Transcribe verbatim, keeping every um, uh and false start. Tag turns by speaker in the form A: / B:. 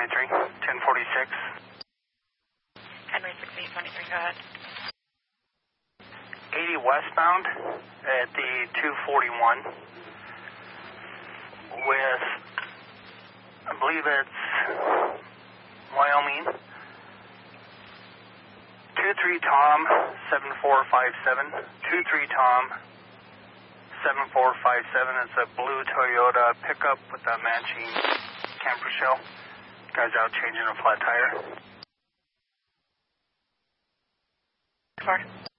A: twenty-three, ten forty-six.
B: Henry sixteen twenty-three, go ahead.
A: eighty westbound at the two forty-one with, I believe it's Wyoming. two three Tom, seven four five seven. two three Tom, seven four five seven. It's a blue Toyota pickup with a matching camper shell. Guy's out changing a flat tire.
B: Four.